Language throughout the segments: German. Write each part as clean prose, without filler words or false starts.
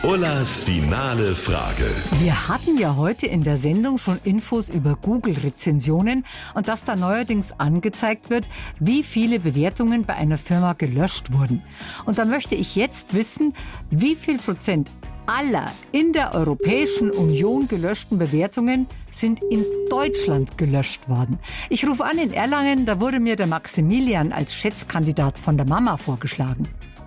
Ullas finale Frage. Wir hatten ja heute in der Sendung schon Infos über Google-Rezensionen und dass da neuerdings angezeigt wird, wie viele Bewertungen bei einer Firma gelöscht wurden. Und da möchte ich jetzt wissen, wie viel Prozent aller in der Europäischen Union gelöschten Bewertungen sind in Deutschland gelöscht worden. Ich rufe an in Erlangen, da wurde mir der Maximilian als Schätzkandidat von der Mama vorgeschlagen.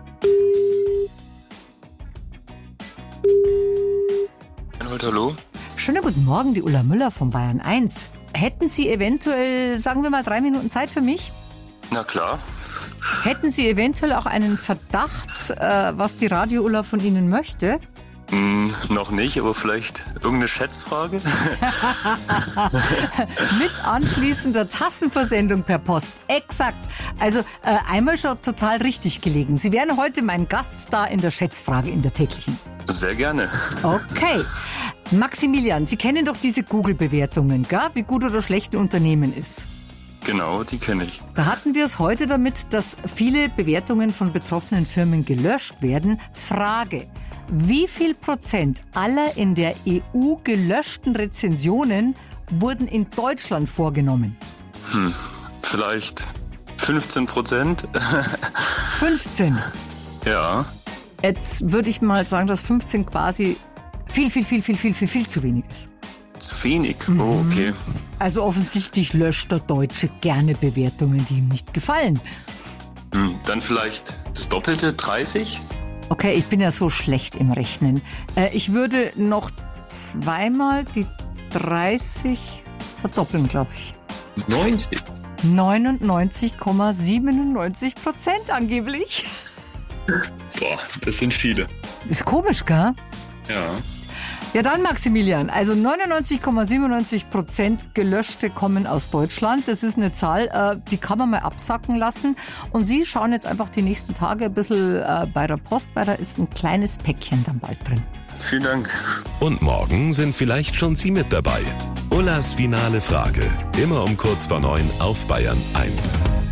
Hallo. Schönen guten Morgen, die Ulla Müller von Bayern 1. Hätten Sie eventuell, sagen wir mal, 3 Minuten Zeit für mich? Na klar. Hätten Sie eventuell auch einen Verdacht, was die Radio-Ulla von Ihnen möchte? Noch nicht, aber vielleicht irgendeine Schätzfrage? Mit anschließender Tassenversendung per Post. Exakt. Also einmal schon total richtig gelegen. Sie wären heute mein Gaststar in der Schätzfrage in der täglichen. Sehr gerne. Okay. Maximilian, Sie kennen doch diese Google-Bewertungen, gell? Wie gut oder schlecht ein Unternehmen ist. Genau, die kenne ich. Da hatten wir es heute damit, dass viele Bewertungen von betroffenen Firmen gelöscht werden. Frage: Wie viel Prozent aller in der EU gelöschten Rezensionen wurden in Deutschland vorgenommen? Vielleicht 15%? 15. Ja. Jetzt würde ich mal sagen, dass 15 quasi viel zu wenig ist. Zu wenig? Oh, okay. Also offensichtlich löscht der Deutsche gerne Bewertungen, die ihm nicht gefallen. Dann vielleicht das Doppelte, 30? Okay, ich bin ja so schlecht im Rechnen. Ich würde noch zweimal die 30 verdoppeln, glaube ich. 90? 99,97% angeblich. Boah, das sind viele. Ist komisch, gell? Ja. Ja dann, Maximilian, also 99,97% Gelöschte kommen aus Deutschland. Das ist eine Zahl, die kann man mal absacken lassen. Und Sie schauen jetzt einfach die nächsten Tage ein bisschen bei der Post, weil da ist ein kleines Päckchen dann bald drin. Vielen Dank. Und morgen sind vielleicht schon Sie mit dabei. Ullas finale Frage. Immer um kurz vor 9 auf Bayern 1.